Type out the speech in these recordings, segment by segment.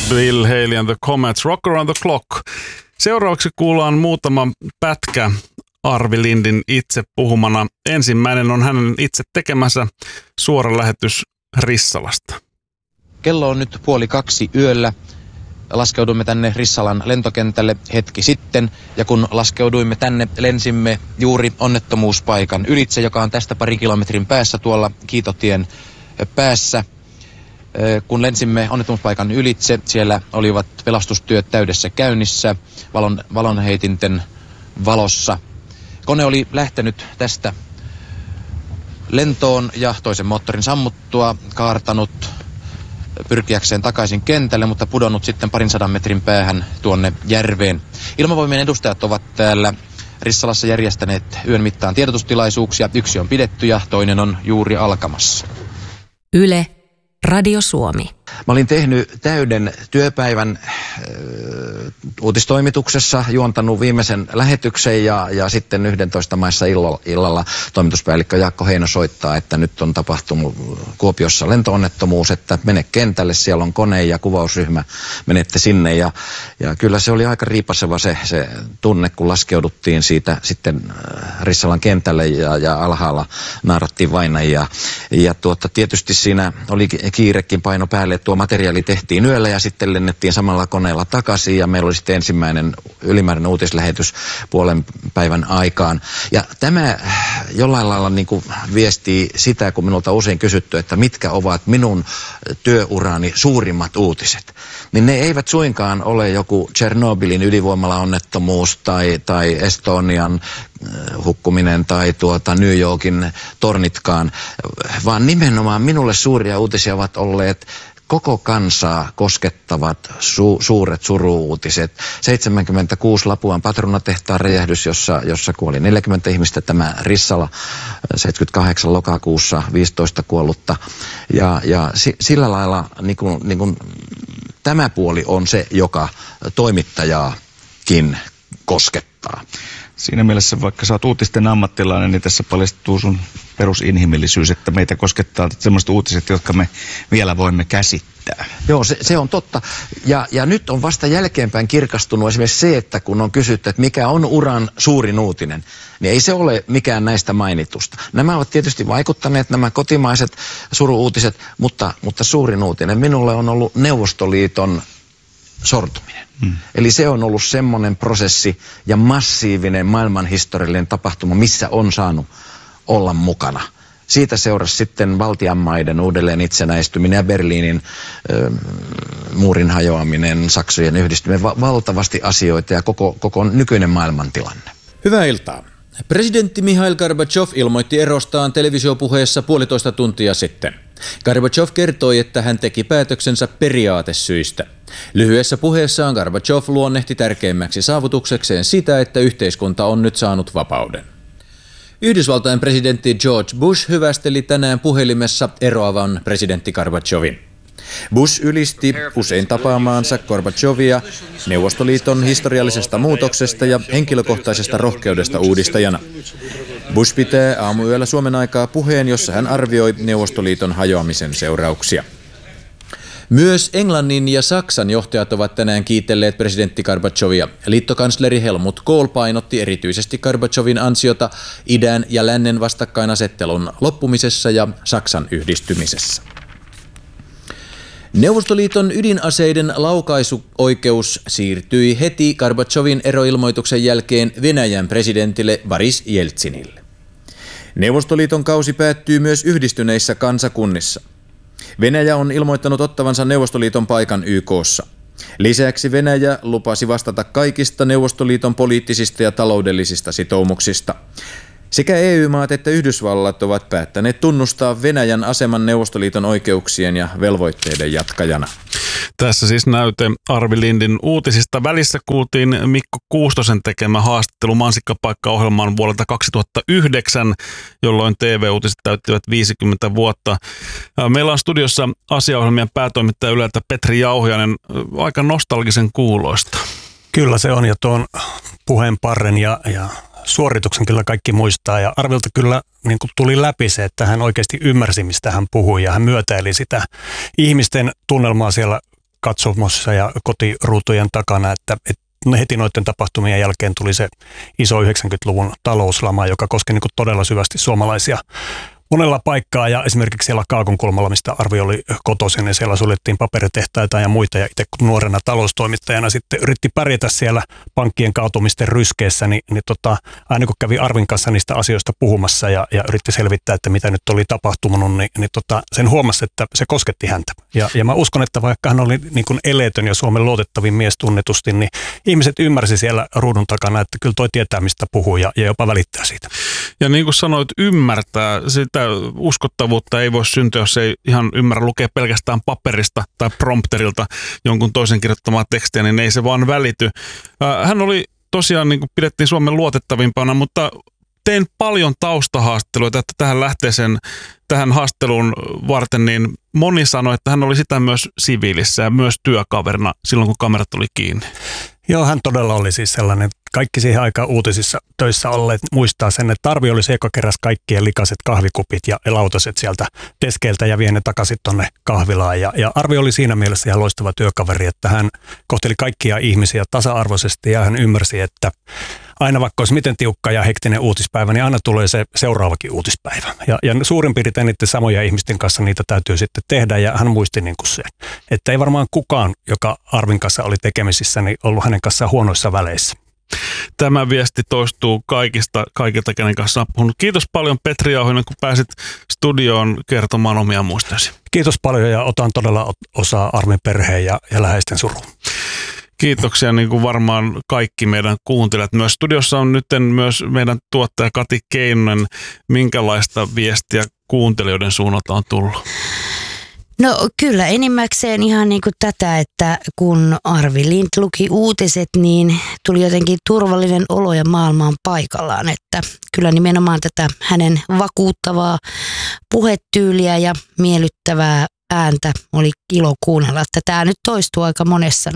Bill Haley and the Comets, Rock Around the Clock. Seuraavaksi kuullaan muutama pätkä Arvi Lindin itse puhumana. Ensimmäinen on hänen itse tekemänsä suora lähetys Rissalasta. Kello on nyt 1:30 yöllä. Laskeuduimme tänne Rissalan lentokentälle hetki sitten, ja kun laskeuduimme tänne, lensimme juuri onnettomuuspaikan ylitse, joka on tästä pari kilometrin päässä tuolla Kiitotien päässä. Kun lensimme onnettomuuspaikan ylitse, siellä olivat pelastustyöt täydessä käynnissä, valonheitinten valossa. Kone oli lähtenyt tästä lentoon ja toisen moottorin sammuttua kaartanut pyrkiäkseen takaisin kentälle, mutta pudonnut sitten 200 metrin päähän tuonne järveen. Ilmavoimien edustajat ovat täällä Rissalassa järjestäneet yön mittaan tiedotustilaisuuksia. Yksi on pidetty ja toinen on juuri alkamassa. Yle, Radio Suomi. Mä olin tehnyt täyden työpäivän uutistoimituksessa, juontanut viimeisen lähetyksen ja sitten 11 maissa illalla toimituspäällikkö Jaakko Heino soittaa, että nyt on tapahtunut Kuopiossa lentoonnettomuus, että mene kentälle, siellä on kone ja kuvausryhmä, menette sinne ja kyllä se oli aika riipaseva se tunne, kun laskeuduttiin siitä sitten Rissalan kentälle ja alhaalla naarattiin vainajia ja tietysti siinä oli kiirekin paino päälle, tuo materiaali tehtiin yöllä ja sitten lennettiin samalla koneella takaisin ja meillä oli sitten ensimmäinen ylimääräinen uutislähetys puolen päivän aikaan. Ja tämä jollain lailla niin kuin viestii sitä, kun minulta on usein kysytty, että mitkä ovat minun työurani suurimmat uutiset. Niin ne eivät suinkaan ole joku Tšernobylin ydinvoimalaonnettomuus tai Estonian hukkuminen tai New Yorkin tornitkaan, vaan nimenomaan minulle suuria uutisia ovat olleet koko kansaa koskettavat suuret suru-uutiset. 76 Lapuan patruunatehtaan räjähdys, jossa kuoli 40 ihmistä, tämä Rissala 78 lokakuussa 15 kuollutta. Ja sillä lailla niin kuin tämä puoli on se, joka toimittajaakin koskettaa. Siinä mielessä, vaikka sä oot uutisten ammattilainen, niin tässä paljastuu sun perusinhimillisyys, että meitä koskettaa sellaiset uutiset, jotka me vielä voimme käsittää. Joo, se on totta. Ja nyt on vasta jälkeenpäin kirkastunut esimerkiksi se, että kun on kysytty, että mikä on uran suurin uutinen, niin ei se ole mikään näistä mainitusta. Nämä ovat tietysti vaikuttaneet, nämä kotimaiset suru-uutiset, mutta suurin uutinen minulle on ollut Neuvostoliiton sortuminen. Eli se on ollut semmoinen prosessi ja massiivinen maailmanhistoriallinen tapahtuma, missä on saanut olla mukana. Siitä seurasi sitten Baltian maiden uudelleen itsenäistyminen ja Berliinin muurin hajoaminen, Saksojen yhdistyminen, valtavasti asioita ja koko nykyinen maailmantilanne. Hyvää iltaa. Presidentti Mihail Gorbačov ilmoitti erostaan televisiopuheessa 1,5 tuntia sitten. Gorbačov kertoi, että hän teki päätöksensä periaatesyistä. Lyhyessä puheessaan Gorbačov luonnehti tärkeimmäksi saavutuksekseen sitä, että yhteiskunta on nyt saanut vapauden. Yhdysvaltain presidentti George Bush hyvästeli tänään puhelimessa eroavan presidentti Gorbačovin. Bush ylisti usein tapaamaansa Gorbačovia Neuvostoliiton historiallisesta muutoksesta ja henkilökohtaisesta rohkeudesta uudistajana. Bush pitää aamuyöllä Suomen aikaa puheen, jossa hän arvioi Neuvostoliiton hajoamisen seurauksia. Myös Englannin ja Saksan johtajat ovat tänään kiitelleet presidentti Gorbačovia. Liittokansleri Helmut Kohl painotti erityisesti Gorbačovin ansiota idän ja lännen vastakkainasettelun loppumisessa ja Saksan yhdistymisessä. Neuvostoliiton ydinaseiden laukaisuoikeus siirtyi heti Gorbačovin eroilmoituksen jälkeen Venäjän presidentille Boris Jeltsinille. Neuvostoliiton kausi päättyy myös yhdistyneissä kansakunnissa. Venäjä on ilmoittanut ottavansa Neuvostoliiton paikan YK:ssa. Lisäksi Venäjä lupasi vastata kaikista Neuvostoliiton poliittisista ja taloudellisista sitoumuksista. Sekä EU-maat että Yhdysvallat ovat päättäneet tunnustaa Venäjän aseman Neuvostoliiton oikeuksien ja velvoitteiden jatkajana. Tässä siis näyte Arvi Lindin uutisista. Välissä kuultiin Mikko Kuustosen tekemä haastattelu Mansikkapaikka-ohjelmaan vuodelta 2009, jolloin TV-uutiset täyttivät 50 vuotta. Meillä on studiossa asiaohjelmien päätoimittaja Yleltä Petri Jauhiainen, aika nostalgisen kuuloista. Kyllä se on, ja tuon puheenparren ja suorituksen kyllä kaikki muistaa, ja Arvilta kyllä niin kuin tuli läpi se, että hän oikeasti ymmärsi, mistä hän puhui, ja hän myötäili sitä ihmisten tunnelmaa siellä katsomossa ja kotiruutujen takana, että heti noiden tapahtumien jälkeen tuli se iso 90-luvun talouslama, joka koski niin kuin todella syvästi suomalaisia monella paikkaa, ja esimerkiksi siellä Kaakonkulmalla, mistä Arvi oli kotoisin, niin siellä suljettiin paperitehtaita ja muita, ja itse kun nuorena taloustoimittajana sitten yritti pärjätä siellä pankkien kaatumisten ryskeessä, niin aina kun kävi Arvin kanssa niistä asioista puhumassa ja yritti selvittää, että mitä nyt oli tapahtunut, niin sen huomasi, että se kosketti häntä. Ja mä uskon, että vaikka hän oli niin kuin eletön ja Suomen luotettavin mies tunnetusti, niin ihmiset ymmärsi siellä ruudun takana, että kyllä toi tietää, mistä puhuu ja jopa välittää siitä. Ja niin kuin sanoit, ymmärtää sitä uskottavuutta ei voi syntyä, jos ei ihan ymmärrä lukea pelkästään paperista tai prompterilta jonkun toisen kirjoittamaa tekstiä, niin ei se vaan välity. Hän oli tosiaan, niin kuin pidettiin Suomen luotettavimpana, mutta tein paljon taustahaastatteluita, että tähän haastatteluun varten, niin moni sanoi, että hän oli sitä myös siviilissä ja myös työkaverina silloin, kun kamerat oli kiinni. Joo, hän todella oli siis sellainen. Kaikki siihen aikaan uutisissa töissä olleet muistaa sen, että Arvi oli se, joka keräsi kaikkien likaiset kahvikupit ja lautaset sieltä teskeiltä ja vie ne takaisin tuonne kahvilaan. Ja Arvi oli siinä mielessä ihan loistava työkaveri, että hän kohteli kaikkia ihmisiä tasa-arvoisesti ja hän ymmärsi, että aina vaikka olisi miten tiukka ja hektinen uutispäivä, niin aina tulee se seuraavakin uutispäivä. Ja suurin piirtein niiden samoja ihmisten kanssa niitä täytyy sitten tehdä, ja hän muisti niin kuin se, että ei varmaan kukaan, joka Arvin kanssa oli tekemisissä, niin ollut hänen kanssaan huonoissa väleissä. Tämä viesti toistuu kaikilta, kenen kanssa on puhunut. Kiitos paljon, Petri Jauhonen, kun pääsit studioon kertomaan omia muistoisi. Kiitos paljon, ja otan todella osaa Arvin perheen ja läheisten suruun. Kiitoksia, niin kuin varmaan kaikki meidän kuuntelijat. Myös studiossa on nyt myös meidän tuottaja Kati Keinonen. Minkälaista viestiä kuuntelijoiden suunnalta on tullut? No kyllä enimmäkseen ihan niin kuin tätä, että kun Arvi Lind luki uutiset, niin tuli jotenkin turvallinen olo ja maailma on paikallaan. Että kyllä nimenomaan tätä hänen vakuuttavaa puhetyyliä ja miellyttävää ääntä oli ilo kuunnella, että tämä nyt toistuu aika monessa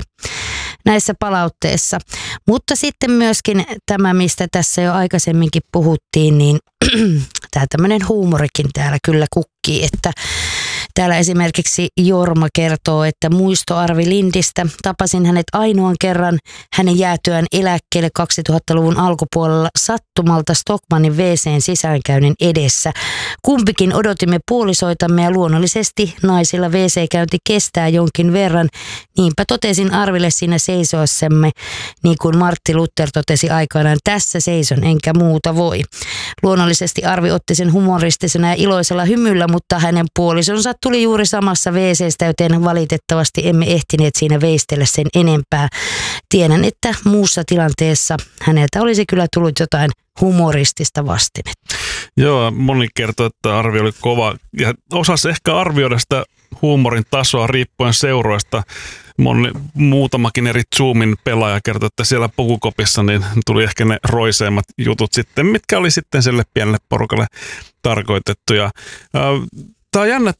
näissä palautteissa. Mutta sitten myöskin tämä, mistä tässä jo aikaisemminkin puhuttiin, niin tämä tämmöinen huumorikin täällä kyllä kukkii, että täällä esimerkiksi Jorma kertoo, että muisto Arvi Lindistä. Tapasin hänet ainoan kerran hänen jäätyään eläkkeelle 2000-luvun alkupuolella sattumalta Stockmannin WC:n sisäänkäynnin edessä. Kumpikin odotimme puolisoitamme ja luonnollisesti naisilla WC-käynti kestää jonkin verran. Niinpä totesin Arville siinä seisoessamme, niin kuin Martti Luther totesi aikanaan, tässä seison enkä muuta voi. Luonnollisesti Arvi otti sen humoristisena ja iloisella hymyllä, mutta hänen puolisonsa tuli juuri samassa WC:stä, joten valitettavasti emme ehtineet siinä veistellä sen enempää. Tiedän, että muussa tilanteessa häneltä olisi kyllä tullut jotain humoristista vastinetta. Joo, moni kertoo, että Arvi oli kova ja osasi ehkä arvioida sitä huumorin tasoa riippuen seuroista. Muutamakin eri Zoomin pelaaja kertoi, että siellä pukukopissa niin tuli ehkä ne roiseimmat jutut sitten, mitkä oli sitten sille pienelle porukalle tarkoitettuja. Tämä on jännä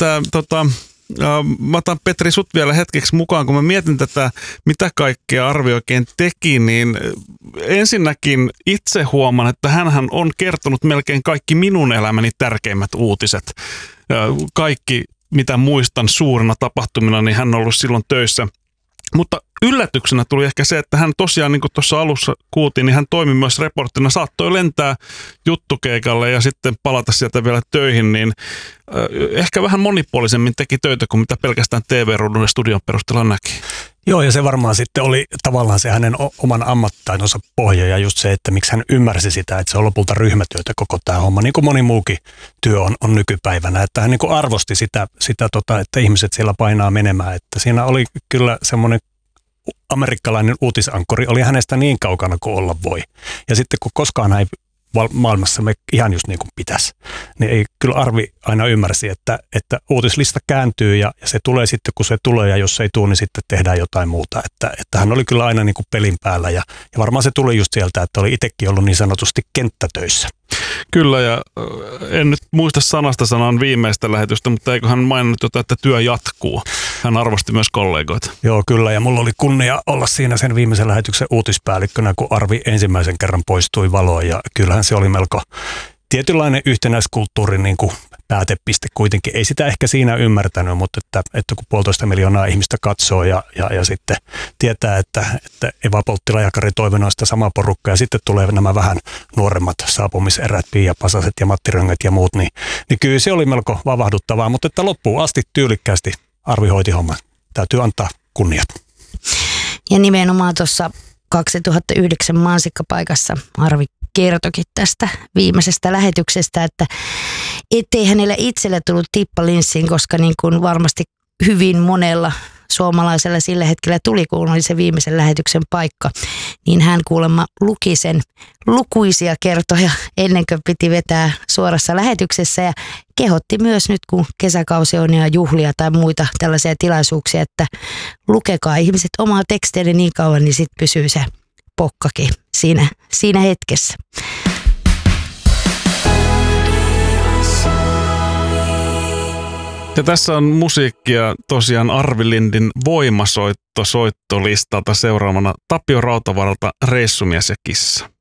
mä otan Petri sut vielä hetkeksi mukaan, kun mä mietin tätä, mitä kaikkea Arvi oikein teki, niin ensinnäkin itse huomaan, että hänhän on kertonut melkein kaikki minun elämäni tärkeimmät uutiset. Kaikki, mitä muistan suurena tapahtumina, niin hän on ollut silloin töissä. Mutta yllätyksenä tuli ehkä se, että hän tosiaan, niin kuin tuossa alussa kuultiin, niin hän toimi myös reporttina, saattoi lentää juttukeikalle ja sitten palata sieltä vielä töihin, niin ehkä vähän monipuolisemmin teki töitä kuin mitä pelkästään TV-ruudun ja studion perusteella näki. Joo, ja se varmaan sitten oli tavallaan se hänen oman ammattitaitonsa pohja ja just se, että miksi hän ymmärsi sitä, että se on lopulta ryhmätyötä koko tämä homma, niin kuin moni muukin työ on nykypäivänä. Että hän niin kuin arvosti sitä, että ihmiset siellä painaa menemään, että siinä oli kyllä semmoinen amerikkalainen uutisankkori, oli hänestä niin kaukana kuin olla voi. Ja sitten kun koskaan hän ei maailmassa me ihan just niin kuin pitäisi, niin ei kyllä Arvi aina ymmärsi, että uutislista kääntyy ja se tulee sitten kun se tulee ja jos se ei tule, niin sitten tehdään jotain muuta. Että hän oli kyllä aina niin kuin pelin päällä ja varmaan se tuli just sieltä, että oli itsekin ollut niin sanotusti kenttätöissä. Kyllä, ja en nyt muista sanasta sanan viimeistä lähetystä, mutta eikö hän maininnut jotain, että työ jatkuu. Hän arvosti myös kollegoita. Joo, kyllä, ja mulla oli kunnia olla siinä sen viimeisen lähetyksen uutispäällikkönä, kun Arvi ensimmäisen kerran poistui valoon, ja kyllähän se oli melko tietynlainen yhtenäiskulttuurin niin kuin päätepiste kuitenkin. Ei sitä ehkä siinä ymmärtänyt, mutta että kun 1,5 miljoonaa ihmistä katsoo ja sitten tietää, että Eva Polttila-Jakari Toivenoista sama porukka ja sitten tulee nämä vähän nuoremmat saapumiserät, Pia Pasaset ja Matti Röngät ja muut, niin kyllä se oli melko vavahduttavaa, mutta että loppuun asti tyylikkäästi Arvi hoiti homman. Täytyy antaa kunniat. Ja nimenomaan tuossa 2009 mansikkapaikassa Arvi kertokin tästä viimeisestä lähetyksestä, että ettei hänellä itselle tullut tippa linssiin, koska niin kuin varmasti hyvin monella suomalaisella sillä hetkellä tuli, kun oli se viimeisen lähetyksen paikka, niin hän kuulemma luki sen lukuisia kertoja ennen kuin piti vetää suorassa lähetyksessä ja kehotti myös nyt, kun kesäkausi on ja juhlia tai muita tällaisia tilaisuuksia, että lukekaa ihmiset omaa tekstiä niin kauan, niin sitten pysyy se pokkakin siinä hetkessä. Ja tässä on musiikkia tosiaan Arvi Lindin voimasoittolistalta seuraavana Tapio Rautavaralta Reissumies ja kissa.